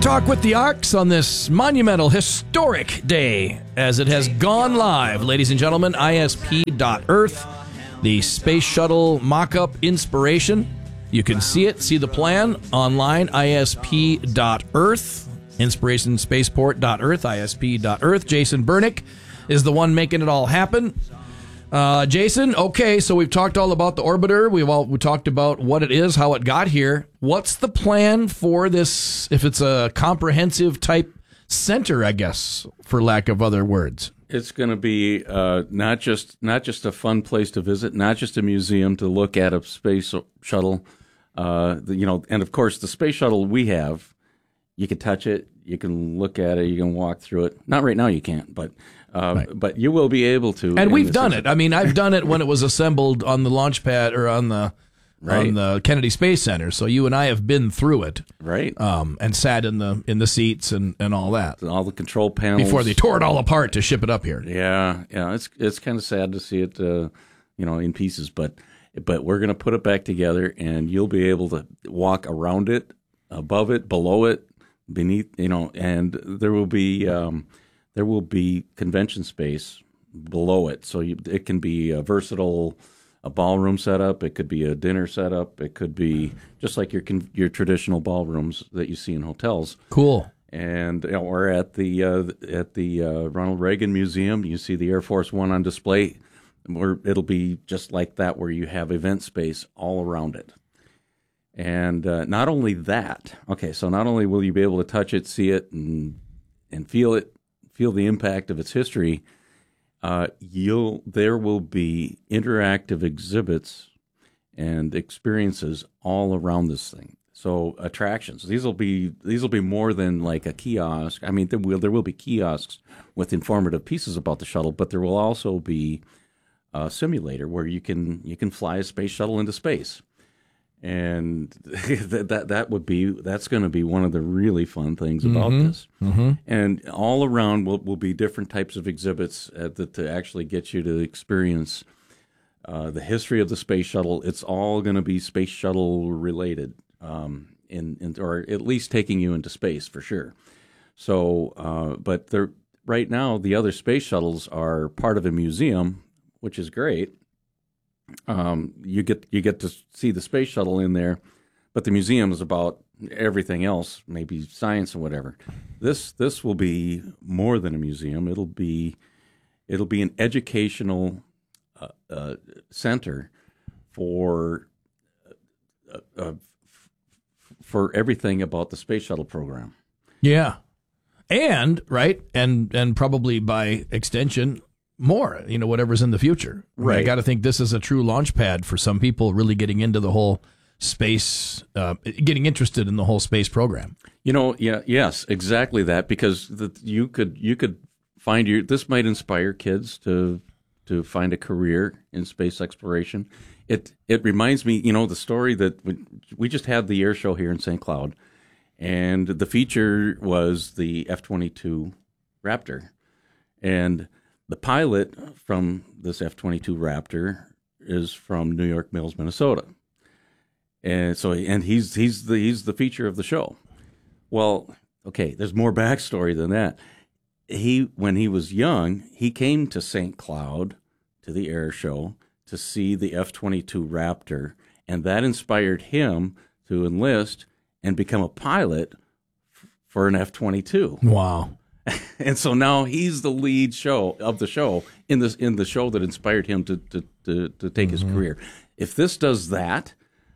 Talk with the Arcs on this monumental, historic day as it has gone live. Ladies and gentlemen, ISP.Earth, the Space Shuttle mock-up inspiration. You can see it, see the plan online, ISP.Earth, Inspiration Spaceport.Earth, ISP.Earth. Jason Bernick is the one making it all happen. Jason, okay, so we've talked all about the orbiter. We talked about what it is, how it got here. What's the plan for this, if it's a comprehensive type center, I guess, for lack of other words? It's going to be not just a fun place to visit, not just a museum to look at a space shuttle. And of course, the space shuttle we have, you can touch it, you can look at it, you can walk through it. Not right now, you can't, but you will be able to. And we've done it. I mean, I've done it when it was assembled on the launch pad or on the Kennedy Space Center. So you and I have been through it, right? And sat in the seats and all that, and all the control panels before they tore it all apart to ship it up here. Yeah. It's kind of sad to see it, in pieces, but we're going to put it back together, and you'll be able to walk around it, above it, below it, beneath, and there will be convention space below it, so it can be a versatile, a ballroom setup. It could be a dinner setup. It could be just like your traditional ballrooms that you see in hotels. Cool. And we're at the Ronald Reagan Museum. You see the Air Force One on display. It'll be just like that, where you have event space all around it. And not only that, so not only will you be able to touch it, see it, and feel it, feel the impact of its history, there will be interactive exhibits and experiences all around this thing. So attractions. These will be more than like a kiosk. I mean, there will be kiosks with informative pieces about the shuttle, but there will also be a simulator where you can fly a space shuttle into space. And that's going to be one of the really fun things about this. Mm-hmm. And all around will be different types of exhibits to actually get you to experience the history of the space shuttle. It's all going to be space shuttle related, or at least taking you into space for sure. So, but right now the other space shuttles are part of a museum, which is great. You get to see the space shuttle in there, but the museum is about everything else, maybe science and whatever. This will be more than a museum. It'll be an educational center for everything about the space shuttle program. Yeah, and probably by extension, more, whatever's in the future. Right. I got to think this is a true launch pad for some people really getting into the whole space, getting interested in the whole space program. Yes, exactly that, because you could find this might inspire kids to find a career in space exploration. It reminds me, the story that we just had the air show here in St. Cloud, and the feature was the F-22 Raptor, and the pilot from this F-22 Raptor is from New York Mills, Minnesota, and he's the feature of the show. Well, there's more backstory than that. When he was young, he came to St. Cloud to the air show to see the F-22 Raptor, and that inspired him to enlist and become a pilot for an F-22. Wow. And so now he's the lead of the show in the show that inspired him to take his career. If this does that,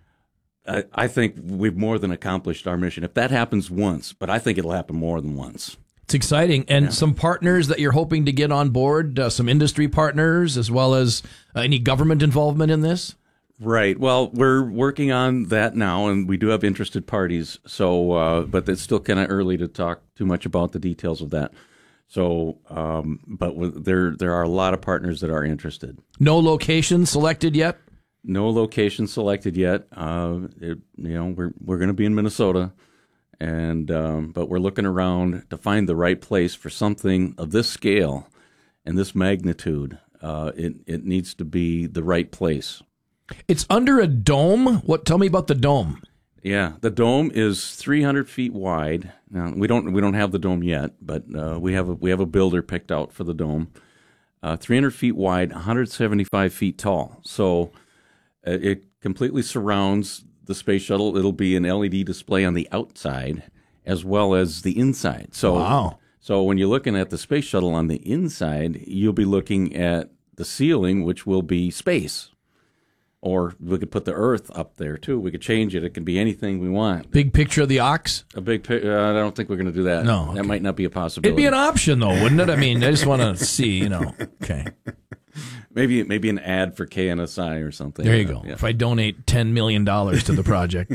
I think we've more than accomplished our mission. If that happens once, but I think it'll happen more than once. It's exciting. And some partners that you're hoping to get on board, some industry partners, as well as any government involvement in this? Right. Well, we're working on that now, and we do have interested parties. So, but it's still kind of early to talk too much about the details of that. So, but there are a lot of partners that are interested. No location selected yet? No location selected yet. We're going to be in Minnesota, and but we're looking around to find the right place for something of this scale and this magnitude. It needs to be the right place. It's under a dome. Tell me about the dome. Yeah, the dome is 300 feet wide. Now, we don't have the dome yet, but we have a builder picked out for the dome. 300 feet wide, 175 feet tall. So it completely surrounds the space shuttle. It'll be an LED display on the outside as well as the inside. So, Wow. So when you're looking at the space shuttle on the inside, you'll be looking at the ceiling, which will be space. Or we could put the Earth up there, too. We could change it. It can be anything we want. Big picture of the ox? I don't think we're going to do that. No, okay. That might not be a possibility. It'd be an option, though, wouldn't it? I mean, I just want to see, Okay. Maybe an ad for KNSI or something. There you go. Yeah. If I donate $10 million to the project.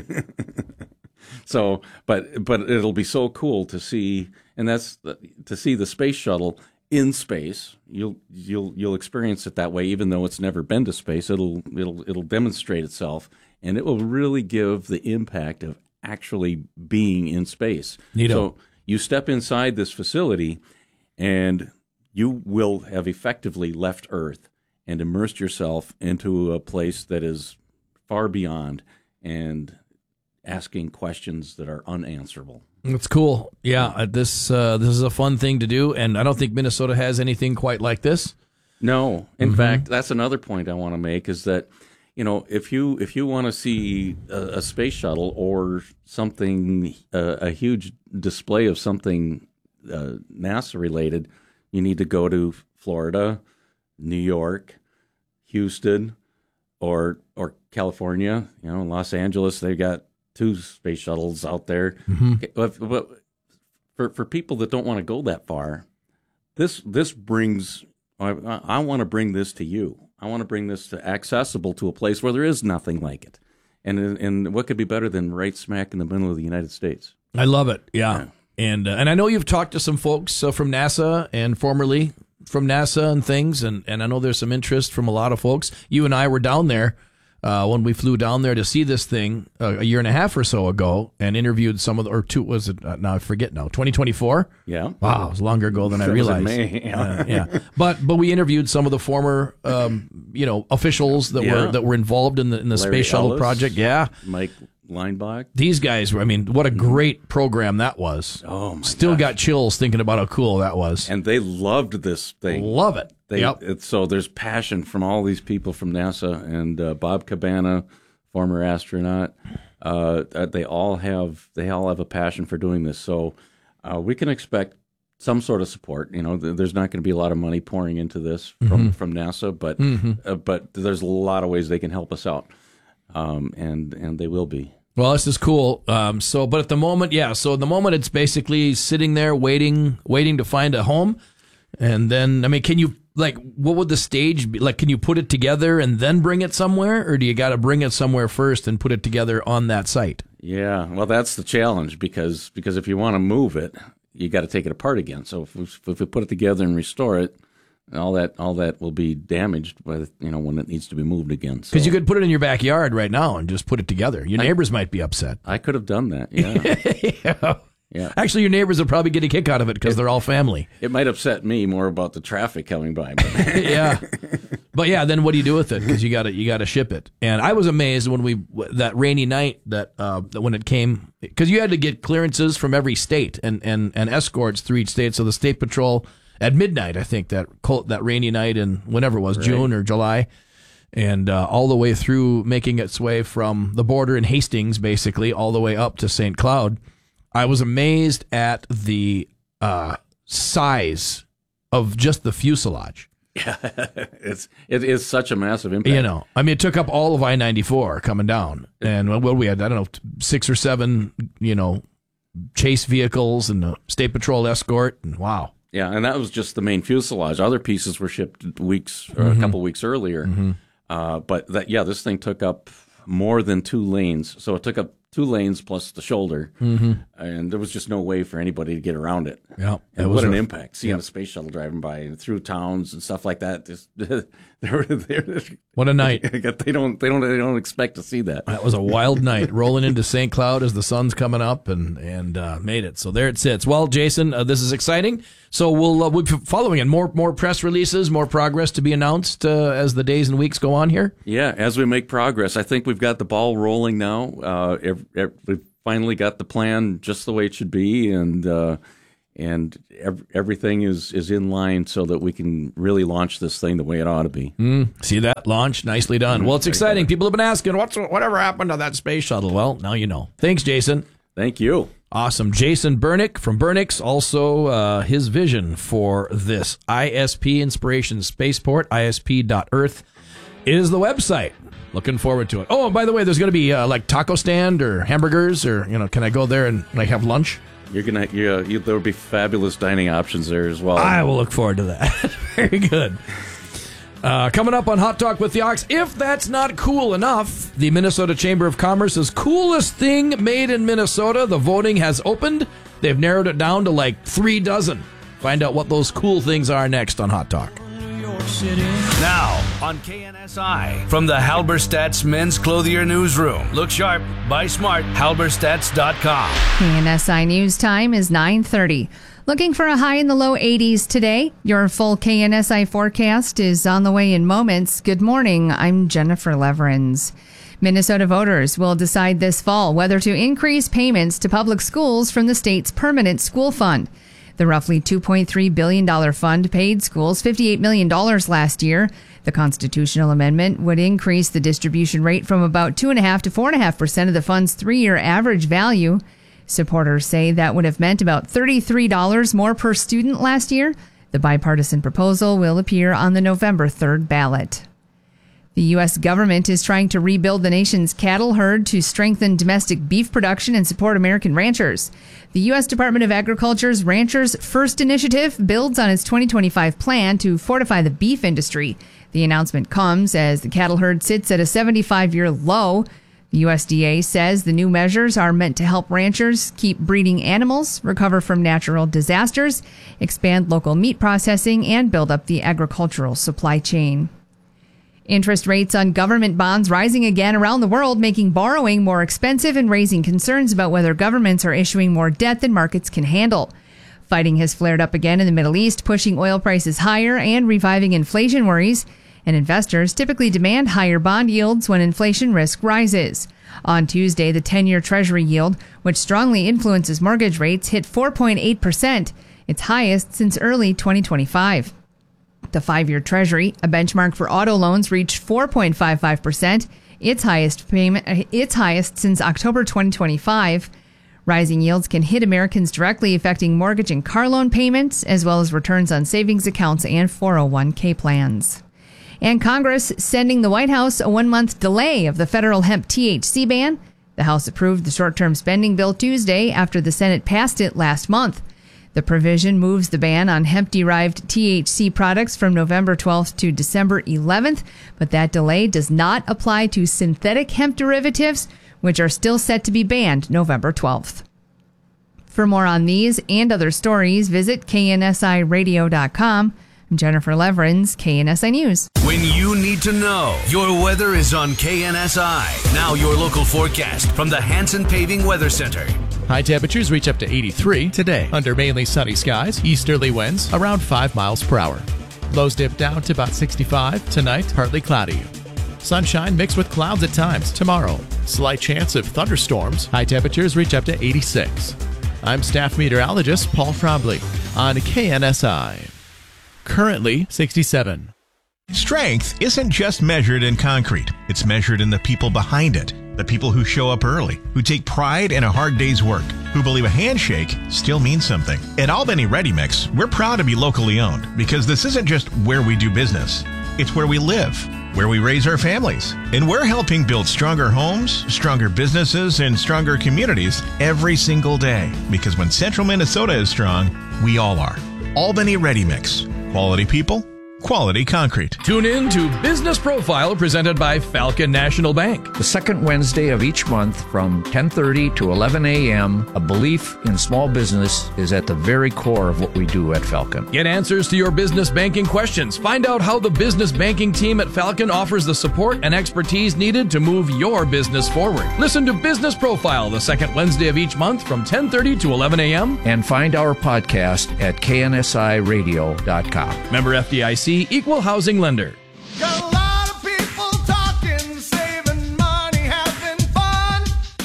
So, but it'll be so cool to see, and to see the space shuttle in space. You'll experience it that way, even though it's never been to space. It'll demonstrate itself, and it will really give the impact of actually being in space. Neato. So you step inside this facility, and you will have effectively left Earth and immersed yourself into a place that is far beyond and asking questions that are unanswerable. That's cool. Yeah, this is a fun thing to do, and I don't think Minnesota has anything quite like this. No. In fact, that's another point I want to make is that, if you want to see a space shuttle or something, a huge display of something NASA related, you need to go to Florida, New York, Houston, or California. Los Angeles, they've got 2 space shuttles out there. Mm-hmm. But for people that don't want to go that far, this brings. I want to bring this to you. I want to bring this accessible to a place where there is nothing like it, and what could be better than right smack in the middle of the United States? I love it. Yeah. And I know you've talked to some folks from NASA and formerly from NASA and things, and I know there's some interest from a lot of folks. You and I were down there when we flew down there to see this thing a year and a half or so ago, and interviewed some of the, or two, was it, now I forget now, 2024? Yeah. Wow, it was longer ago than I realized. Was in May. Yeah. But we interviewed some of the former, officials that were involved in the Larry space shuttle Ellis, project. Yeah. Mike Leinbach. These guys were, what a great program that was. Oh, my Still gosh. got chills thinking about how cool that was. And they loved this thing. Love it. Yep. So there's passion from all these people from NASA and Bob Cabana, former astronaut. They all have a passion for doing this. So we can expect some sort of support. There's not going to be a lot of money pouring into this from NASA, but there's a lot of ways they can help us out, and they will be. Well, this is cool. But at the moment, So at the moment, it's basically sitting there waiting to find a home, and then can you? What would the stage be? Can you put it together and then bring it somewhere, or do you got to bring it somewhere first and put it together on that site? Yeah, well, that's the challenge because if you want to move it, you got to take it apart again. So if we put it together and restore it, all that will be damaged by when it needs to be moved again. Because you could put it in your backyard right now and just put it together. Your neighbors might be upset. I could have done that. Yeah. Yeah. Actually, your neighbors will probably get a kick out of it because they're all family. It might upset me more about the traffic coming by. But. Yeah. But then what do you do with it? Because you got to ship it. And I was amazed when that rainy night that when it came, because you had to get clearances from every state and escorts through each state. So the State Patrol at midnight, I think that rainy night in whenever it was, right. June or July, and all the way through making its way from the border in Hastings, basically all the way up to St. Cloud. I was amazed at the size of just the fuselage. Yeah, it is such a massive impact. It took up all of I-94 coming down, and we had 6 or 7 chase vehicles and a State Patrol escort, and wow. Yeah, and that was just the main fuselage. Other pieces were shipped a couple weeks earlier. Mm-hmm. But this thing took up more than 2 lanes. So it took up 2 lanes plus the shoulder, and there was just no way for anybody to get around it. Yeah, and what an impact! Seeing a space shuttle driving by and through towns and stuff like that. What a night! They don't expect to see that. That was a wild night, rolling into St. Cloud as the sun's coming up, and made it. So there it sits. Well, Jason, this is exciting. So we'll be following in more press releases, more progress to be announced as the days and weeks go on here. Yeah, as we make progress, I think we've got the ball rolling now. we've finally got the plan just the way it should be, and everything is in line so that we can really launch this thing the way it ought to be. See that? Launch. Nicely done. Well, it's exciting. People have been asking, whatever happened to that space shuttle? Well, now you know. Thanks, Jason. Thank you. Awesome. Jason Bernick from Bernix, also his vision for this ISP Inspiration Spaceport, isp.earth, is the website. Looking forward to it. Oh, and by the way, there's going to be like taco stand or hamburgers, or can I go there and like have lunch? There'll be fabulous dining options there as well. I will look forward to that. Very good. Coming up on Hot Talk with the Ox, if that's not cool enough, the Minnesota Chamber of Commerce's coolest thing made in Minnesota, the voting has opened. They've narrowed it down to like 3 dozen. Find out what those cool things are next on Hot Talk. Now on KNSI from the Halberstadt's Men's Clothier Newsroom. Look sharp, buy smart, halberstadts.com. KNSI News Time is 9:30. Looking for a high in the low 80s today? Your full KNSI forecast is on the way in moments. Good morning. I'm Jennifer Leverins. Minnesota voters will decide this fall whether to increase payments to public schools from the state's permanent school fund. The roughly $2.3 billion fund paid schools $58 million last year. The constitutional amendment would increase the distribution rate from about 2.5% to 4.5% of the fund's 3-year average value. Supporters say that would have meant about $33 more per student last year. The bipartisan proposal will appear on the November 3rd ballot. The U.S. government is trying to rebuild the nation's cattle herd to strengthen domestic beef production and support American ranchers. The U.S. Department of Agriculture's Ranchers First initiative builds on its 2025 plan to fortify the beef industry. The announcement comes as the cattle herd sits at a 75-year low. The USDA says the new measures are meant to help ranchers keep breeding animals, recover from natural disasters, expand local meat processing, and build up the agricultural supply chain. Interest rates on government bonds rising again around the world, making borrowing more expensive and raising concerns about whether governments are issuing more debt than markets can handle. Fighting has flared up again in the Middle East, pushing oil prices higher and reviving inflation worries. And investors typically demand higher bond yields when inflation risk rises. On Tuesday, the 10-year Treasury yield, which strongly influences mortgage rates, hit 4.8%, its highest since early 2025. The 5-year Treasury, a benchmark for auto loans, reached 4.55%, its highest since October 2025. Rising yields can hit Americans directly, affecting mortgage and car loan payments, as well as returns on savings accounts and 401k plans. And Congress sending the White House a 1-month delay of the federal hemp THC ban. The House approved the short-term spending bill Tuesday after the Senate passed it last month. The provision moves the ban on hemp-derived THC products from November 12th to December 11th, but that delay does not apply to synthetic hemp derivatives, which are still set to be banned November 12th. For more on these and other stories, visit KNSIRadio.com. I'm Jennifer Leverins, KNSI News. When you need to know, your weather is on KNSI. Now your local forecast from the Hanson Paving Weather Center. High temperatures reach up to 83 today under mainly sunny skies, easterly winds around 5 miles per hour. Lows dip down to about 65 tonight, partly cloudy. Sunshine mixed with clouds at times tomorrow. Slight chance of thunderstorms. High temperatures reach up to 86. I'm staff meteorologist Paul Trombley on KNSI. Currently 67. Strength isn't just measured in concrete. It's measured in the people behind it. The people who show up early, who take pride in a hard day's work, who believe a handshake still means something. At Albany Ready Mix, we're proud to be locally owned because this isn't just where we do business. It's where we live, where we raise our families. And we're helping build stronger homes, stronger businesses, and stronger communities every single day. Because when Central Minnesota is strong, we all are. Albany Ready Mix. Quality people, quality concrete. Tune in to Business Profile presented by Falcon National Bank. The second Wednesday of each month from 10:30 to 11 a.m., a belief in small business is at the very core of what we do at Falcon. Get answers to your business banking questions. Find out how the business banking team at Falcon offers the support and expertise needed to move your business forward. Listen to Business Profile the second Wednesday of each month from 10:30 to 11 a.m. And find our podcast at KNSIRadio.com. Member FDIC, Equal Housing Lender. Got a lot of people talking, saving money, having fun.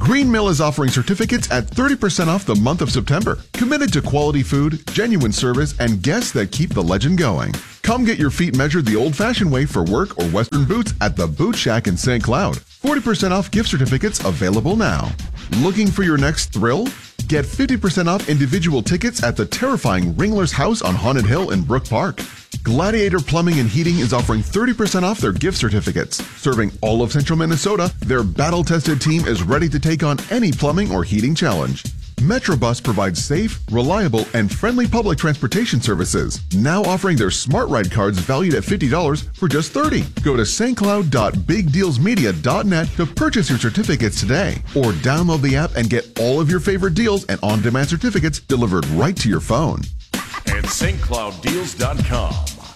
Green Mill is offering certificates at 30% off the month of September. Committed to quality food, genuine service, and guests that keep the legend going. Come get your feet measured the old-fashioned way for work or Western boots at the Boot Shack in St. Cloud. 40% off gift certificates available now. Looking for your next thrill? Get 50% off individual tickets at the terrifying Ringler's House on Haunted Hill in Brook Park. Gladiator Plumbing and Heating is offering 30% off their gift certificates. Serving all of Central Minnesota, their battle-tested team is ready to take on any plumbing or heating challenge. Metrobus provides safe, reliable, and friendly public transportation services. Now offering their Smart Ride cards valued at $50 for just $30. Go to stcloud.bigdealsmedia.net to purchase your certificates today. Or download the app and get all of your favorite deals and on-demand certificates delivered right to your phone. And stclouddeals.com.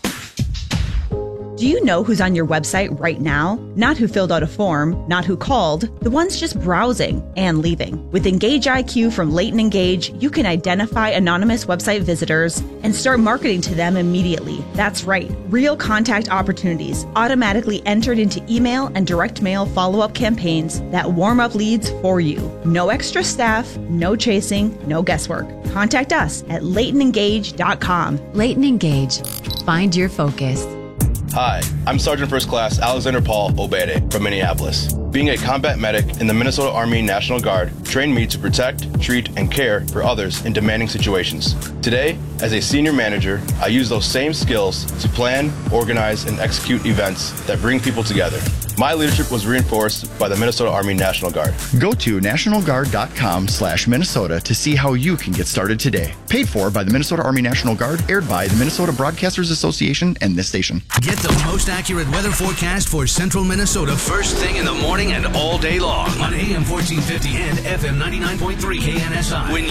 Do you know who's on your website right now? Not who filled out a form, not who called, the ones just browsing and leaving. With Engage IQ from Leighton Engage, you can identify anonymous website visitors and start marketing to them immediately. That's right, real contact opportunities automatically entered into email and direct mail follow-up campaigns that warm up leads for you. No extra staff, no chasing, no guesswork. Contact us at LeightonEngage.com. Leighton Engage. Find your focus. Hi, I'm Sergeant First Class Alexander Paul Obede from Minneapolis. Being a combat medic in the Minnesota Army National Guard trained me to protect, treat, and care for others in demanding situations. Today, as a senior manager, I use those same skills to plan, organize, and execute events that bring people together. My leadership was reinforced by the Minnesota Army National Guard. Go to nationalguard.com/Minnesota to see how you can get started today. Paid for by the Minnesota Army National Guard, aired by the Minnesota Broadcasters Association and this station. Get the most accurate weather forecast for central Minnesota first thing in the morning and all day long on AM 1450 and FM 99.3 KNSI. When